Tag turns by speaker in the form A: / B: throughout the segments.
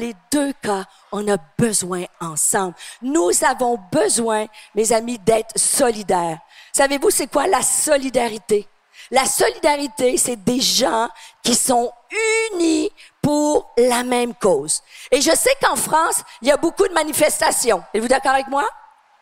A: Les deux cas, on a besoin ensemble. Nous avons besoin, mes amis, d'être solidaires. Savez-vous, c'est quoi la solidarité? La solidarité, c'est des gens qui sont unis pour la même cause. Et je sais qu'en France, il y a beaucoup de manifestations. Êtes-vous d'accord avec moi?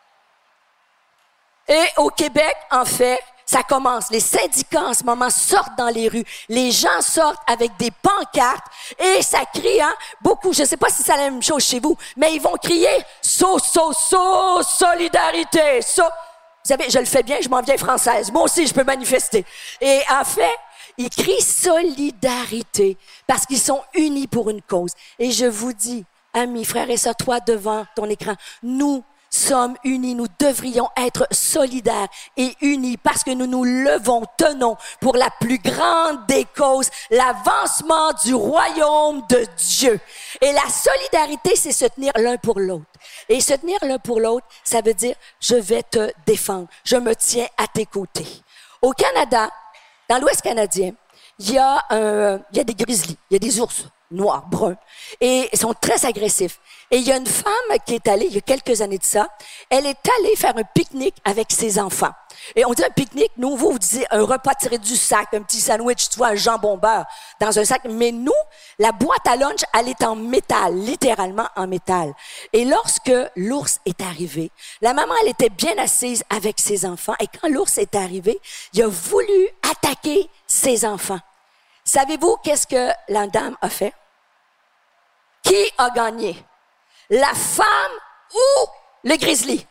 A: Et au Québec, en fait, ça commence. Les syndicats, en ce moment, sortent dans les rues. Les gens sortent avec des pancartes et ça crie, beaucoup. Je ne sais pas si c'est la même chose chez vous, mais ils vont crier « solidarité, Vous savez, je le fais bien, je m'en viens française. Moi aussi, je peux manifester. Et en fait, ils crient solidarité parce qu'ils sont unis pour une cause. Et je vous dis, amis, frères et sœurs, toi devant ton écran, nous sommes unis, nous devrions être solidaires et unis parce que nous nous levons, tenons pour la plus grande des causes, l'avancement du royaume de Dieu. Et la solidarité, c'est se tenir l'un pour l'autre. Et se tenir l'un pour l'autre, ça veut dire, je vais te défendre, je me tiens à tes côtés. Au Canada, dans l'Ouest canadien, il y a des grizzlies, il y a des ours noirs, bruns, et ils sont très agressifs. Et il y a une femme qui est allée, il y a quelques années de ça, elle est allée faire un pique-nique avec ses enfants. Et on dit un pique-nique, nous, vous disiez un repas tiré du sac, un petit sandwich, tu vois, un jambon beurre dans un sac. Mais nous, la boîte à lunch, elle est en métal, littéralement en métal. Et lorsque l'ours est arrivé, la maman, elle était bien assise avec ses enfants. Et quand l'ours est arrivé, il a voulu attaquer ses enfants. Savez-vous qu'est-ce que la dame a fait? Qui a gagné? La femme ou le grizzly?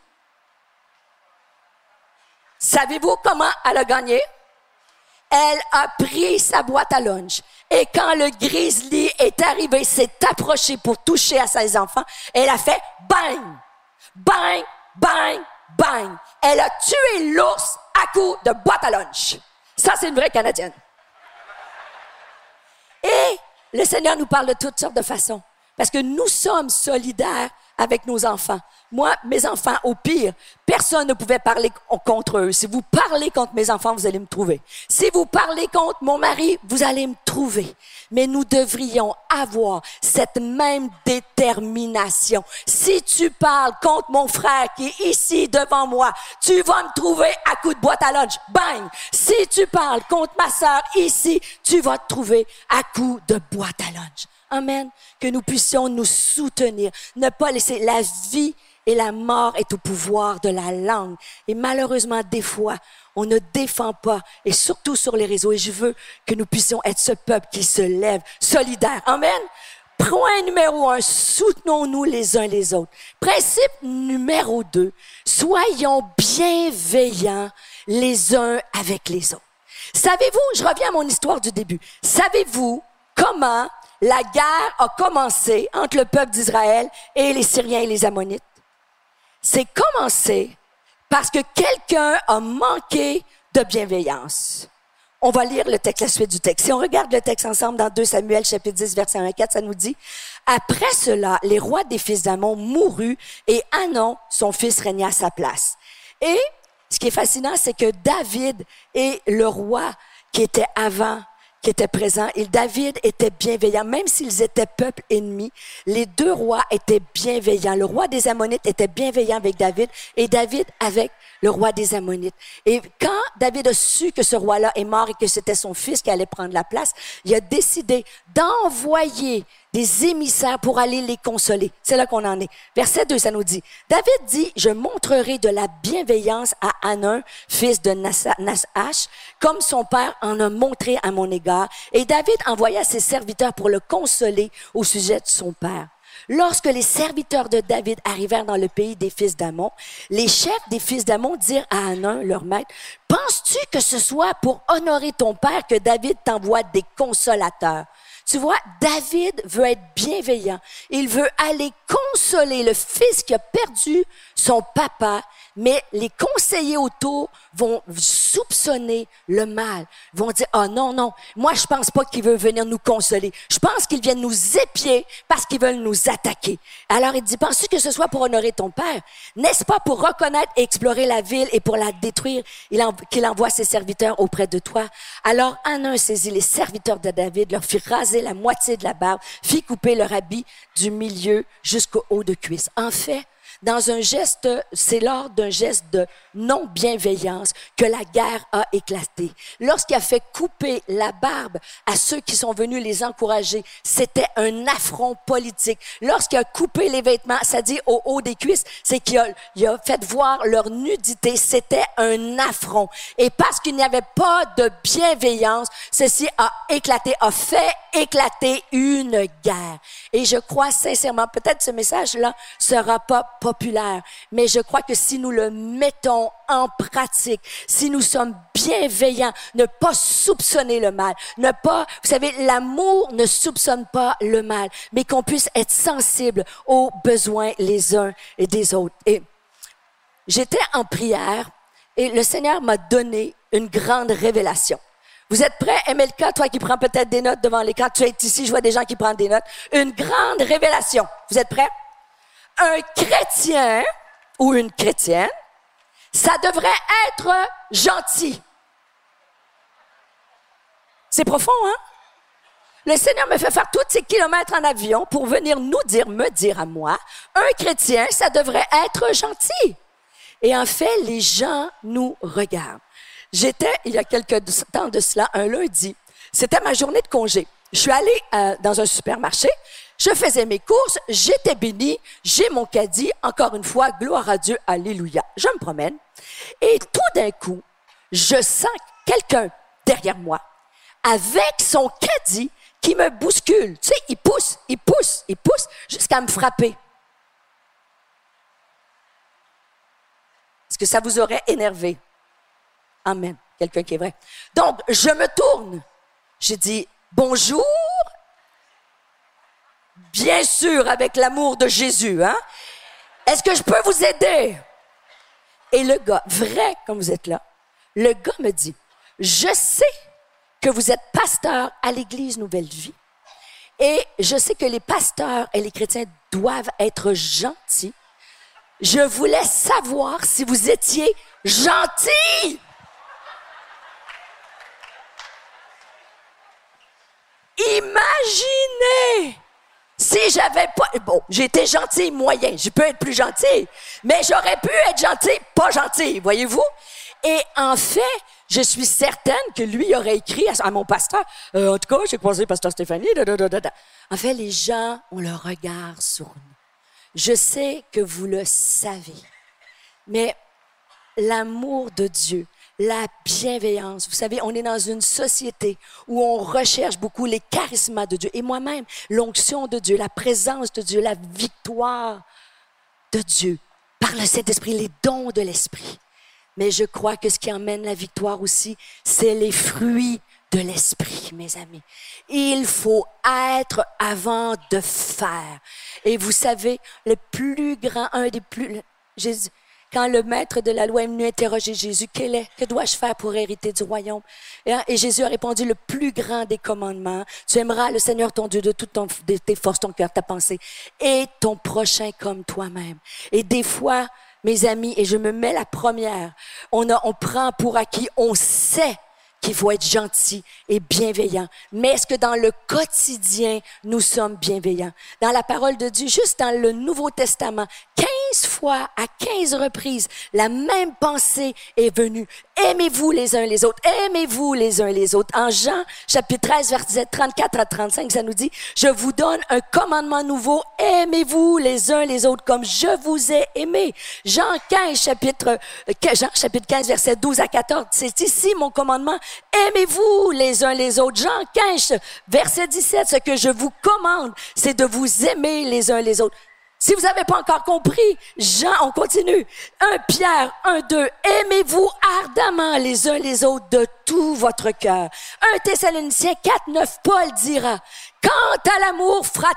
A: Savez-vous comment elle a gagné? Elle a pris sa boîte à lunch. Et quand le grizzly est arrivé, s'est approché pour toucher à ses enfants, elle a fait bang, bang, bang, bang. Elle a tué l'ours à coups de boîte à lunch. Ça, c'est une vraie Canadienne. Et le Seigneur nous parle de toutes sortes de façons. Parce que nous sommes solidaires avec nos enfants. Moi, mes enfants, au pire, personne ne pouvait parler contre eux. Si vous parlez contre mes enfants, vous allez me trouver. Si vous parlez contre mon mari, vous allez me trouver. Mais nous devrions avoir cette même détermination. Si tu parles contre mon frère qui est ici devant moi, tu vas me trouver à coup de boîte à lunch. Bang! Si tu parles contre ma sœur ici, tu vas te trouver à coup de boîte à lunch. Amen. Que nous puissions nous soutenir, ne pas laisser la vie et la mort est au pouvoir de la langue. Et malheureusement, des fois, on ne défend pas, et surtout sur les réseaux. Et je veux que nous puissions être ce peuple qui se lève, solidaire. Amen. Point numéro 1, soutenons-nous les uns les autres. Principe numéro 2, soyons bienveillants les uns avec les autres. Savez-vous, je reviens à mon histoire du début, savez-vous comment la guerre a commencé entre le peuple d'Israël et les Syriens et les Ammonites? C'est commencé parce que quelqu'un a manqué de bienveillance. On va lire le texte, la suite du texte. Si on regarde le texte ensemble dans 2 Samuel, chapitre 10, verset 1 à 4, ça nous dit « Après cela, les rois des fils d'Ammon moururent et Hanon, son fils, régna à sa place. » Et ce qui est fascinant, c'est que David et le roi qui était avant, qui était présent, et David était bienveillant, même s'ils étaient peuple ennemi, les deux rois étaient bienveillants. Le roi des Ammonites était bienveillant avec David et David avec le roi des Ammonites. Et quand David a su que ce roi-là est mort et que c'était son fils qui allait prendre la place, il a décidé d'envoyer des émissaires pour aller les consoler. C'est là qu'on en est. Verset 2, ça nous dit, David dit, « Je montrerai de la bienveillance à Hanon, fils de Nahash, comme son père en a montré à mon égard. » Et David envoya ses serviteurs pour le consoler au sujet de son père. Lorsque les serviteurs de David arrivèrent dans le pays des fils d'Ammon, les chefs des fils d'Ammon dirent à Hanon, leur maître, « Penses-tu que ce soit pour honorer ton père que David t'envoie des consolateurs? » Tu vois, David veut être bienveillant. Il veut aller consoler le fils qui a perdu son papa, mais les conseillers autour vont soupçonner le mal, vont dire, ah non, non, moi je pense pas qu'ils veulent venir nous consoler, je pense qu'ils viennent nous épier parce qu'ils veulent nous attaquer. Alors il dit, penses-tu que ce soit pour honorer ton père? N'est-ce pas pour reconnaître et explorer la ville et pour la détruire qu'il envoie ses serviteurs auprès de toi? Alors Hanun saisit les serviteurs de David, leur fit raser la moitié de la barbe, fit couper leur habit du milieu jusqu'au haut de cuisse. En fait, dans un geste, c'est lors d'un geste de non-bienveillance que la guerre a éclaté. Lorsqu'il a fait couper la barbe à ceux qui sont venus les encourager, c'était un affront politique. Lorsqu'il a coupé les vêtements, ça dit au haut des cuisses, c'est qu'il a fait voir leur nudité. C'était un affront. Et parce qu'il n'y avait pas de bienveillance, ceci a éclaté, a fait éclater une guerre. Et je crois sincèrement, peut-être ce message-là sera pas populaire, mais je crois que si nous le mettons en pratique, si nous sommes bienveillants, ne pas soupçonner le mal, ne pas, vous savez, l'amour ne soupçonne pas le mal, mais qu'on puisse être sensible aux besoins les uns et des autres. Et j'étais en prière et le Seigneur m'a donné une grande révélation. Vous êtes prêts, MLK, toi qui prends peut-être des notes devant l'écran, tu es ici, je vois des gens qui prennent des notes. Une grande révélation. Vous êtes prêts? Un chrétien ou une chrétienne, ça devrait être gentil. C'est profond, hein? Le Seigneur me fait faire tous ces kilomètres en avion pour venir me dire à moi, un chrétien, ça devrait être gentil. Et en fait, les gens nous regardent. J'étais, il y a quelques temps de cela, un lundi. C'était ma journée de congé. Je suis allée dans un supermarché. Je faisais mes courses. J'étais bénie. J'ai mon caddie. Encore une fois, gloire à Dieu. Alléluia. Je me promène. Et tout d'un coup, je sens quelqu'un derrière moi avec son caddie qui me bouscule. Tu sais, il pousse jusqu'à me frapper. Est-ce que ça vous aurait énervé? Amen. Quelqu'un qui est vrai. Donc, je me tourne. J'ai dit, bonjour. Bien sûr, avec l'amour de Jésus, hein? Est-ce que je peux vous aider? Et le gars, vrai comme vous êtes là, le gars me dit, je sais que vous êtes pasteur à l'Église Nouvelle Vie et je sais que les pasteurs et les chrétiens doivent être gentils. Je voulais savoir si vous étiez gentils. Imaginez si j'avais pas... Bon, j'étais gentil moyen, je peux être plus gentil, mais j'aurais pu être gentil, pas gentil, voyez-vous? Et en fait, je suis certaine que lui aurait écrit à mon pasteur, en tout cas, j'ai croisé pasteur Stéphanie, En fait, les gens ont le regard sur nous. Je sais que vous le savez, mais l'amour de Dieu, la bienveillance. Vous savez, on est dans une société où on recherche beaucoup les charismes de Dieu. Et moi-même, l'onction de Dieu, la présence de Dieu, la victoire de Dieu par le Saint-Esprit, les dons de l'Esprit. Mais je crois que ce qui emmène la victoire aussi, c'est les fruits de l'Esprit, mes amis. Il faut être avant de faire. Et vous savez, le plus grand, un des plus... Jésus, quand le maître de la loi est venu interroger Jésus, que dois-je faire pour hériter du royaume? Et Jésus a répondu, le plus grand des commandements, tu aimeras le Seigneur ton Dieu de toutes tes forces, ton cœur, ta pensée, et ton prochain comme toi-même. Et des fois, mes amis, et je me mets la première, on prend pour acquis, on sait qu'il faut être gentil et bienveillant. Mais est-ce que dans le quotidien, nous sommes bienveillants? Dans la parole de Dieu, juste dans le Nouveau Testament, 15 fois, à 15 reprises, la même pensée est venue. Aimez-vous les uns les autres. Aimez-vous les uns les autres. En Jean, chapitre 13, versets 34 à 35, ça nous dit, « Je vous donne un commandement nouveau. Aimez-vous les uns les autres comme je vous ai aimé. » Jean chapitre 15, versets 12 à 14, c'est ici mon commandement. Aimez-vous les uns les autres. Jean 15, verset 17, ce que je vous commande, c'est de vous aimer les uns les autres. Si vous n'avez pas encore compris, Jean, on continue. 1 Pierre 1:2, aimez-vous ardemment les uns les autres de tout votre cœur. 1 Thessaloniciens 4:9, Paul dira, quant à l'amour fraternel,